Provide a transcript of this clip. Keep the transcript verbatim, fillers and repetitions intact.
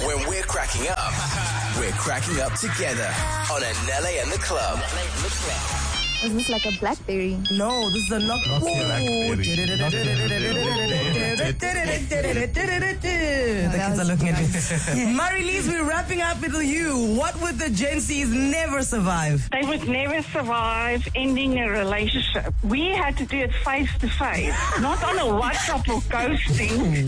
When we're cracking up, we're cracking up together on Anele and the Club. Is this like a Blackberry? No, this is a knock. The kids are looking at me. Marie-Lise, we're wrapping up with you. What would the Gen Zs never survive? They would never survive ending a relationship. We had to do it face to face, not on a WhatsApp or ghosting.